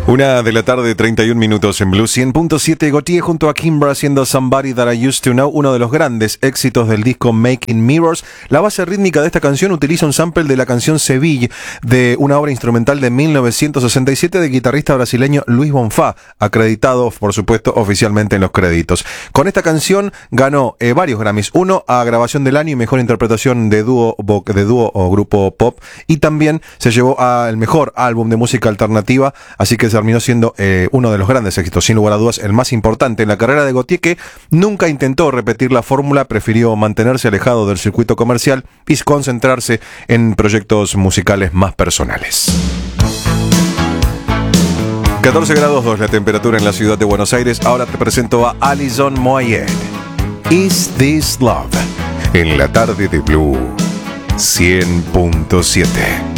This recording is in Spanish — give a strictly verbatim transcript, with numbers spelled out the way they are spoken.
Una de la tarde, treinta y un minutos en Blue cien punto siete. Gotye junto a Kimbra haciendo Somebody That I Used to Know, uno de los grandes éxitos del disco Making Mirrors. La base rítmica de esta canción utiliza un sample de la canción Seville, de una obra instrumental de mil novecientos sesenta y siete del guitarrista brasileño Luis Bonfá, acreditado, por supuesto, oficialmente en los créditos. Con esta canción ganó eh, varios Grammys, uno a Grabación del Año y Mejor Interpretación de dúo, de dúo o grupo pop, y también se llevó al Mejor Álbum de Música Alternativa, así que se terminó siendo eh, uno de los grandes éxitos, sin lugar a dudas, el más importante en la carrera de Gotye, que nunca intentó repetir la fórmula, prefirió mantenerse alejado del circuito comercial y concentrarse en proyectos musicales más personales. catorce grados dos la temperatura en la ciudad de Buenos Aires. Ahora te presento a Alison Moyet. Is This Love? En la tarde de Blue cien punto siete.